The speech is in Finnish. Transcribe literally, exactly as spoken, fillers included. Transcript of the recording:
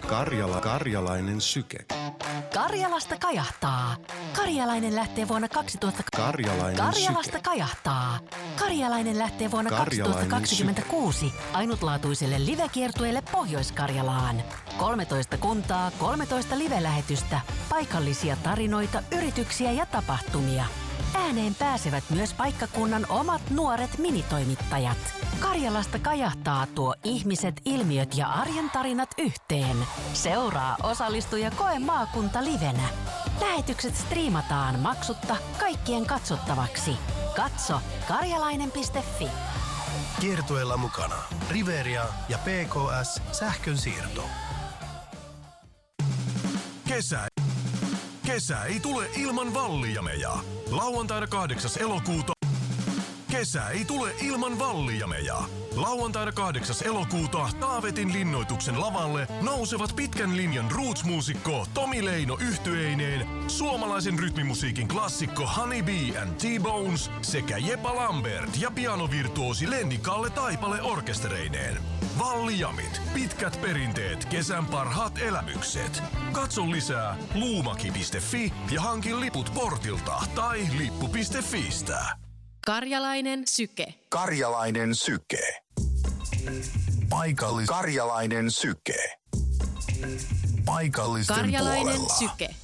Karjala, karjalainen syke. Karjalasta kajahtaa. Karjalainen lähtee vuonna kaksituhatta... Karjalainen Karjalasta syke. kajahtaa. Karjalainen lähtee vuonna Karjalainen kaksituhattakaksikymmentäkuusi ainutlaatuiselle livekiertueelle Pohjois-Karjalaan. kolmetoista kuntaa, kolmetoista live-lähetystä, paikallisia tarinoita, yrityksiä ja tapahtumia. Ääneen pääsevät myös paikkakunnan omat nuoret minitoimittajat. Karjalasta kajahtaa tuo ihmiset, ilmiöt ja arjen tarinat yhteen. Seuraa, osallistu ja koe maakunta livenä. Lähetykset striimataan maksutta kaikkien katsottavaksi. Katso karjalainen piste fi. Kiertueella mukana Riveria ja P K S Sähkönsiirto. Kesä. Kesä ei tule ilman vallijameja. Lauantaina kahdeksas elokuuta. Kesä ei tule ilman vallijameja. Lauantaina kahdeksas elokuuta Taavetin linnoituksen lavalle nousevat pitkän linjan roots-muusikko Tomi Leino yhtyeineen, suomalaisen rytmimusiikin klassikko Honey Bee and T-Bones sekä Jepa Lambert ja pianovirtuosi Lenni Kalle Taipale orkestereineen. Vallijamit, pitkät perinteet, kesän parhaat elämykset. Katso lisää luumaki piste fi ja hankin liput portilta tai lippu piste fiistä. Karjalainen syke. Karjalainen syke. Paikallis. Karjalainen syke. Paikallisten Karjalainen puolella. syke.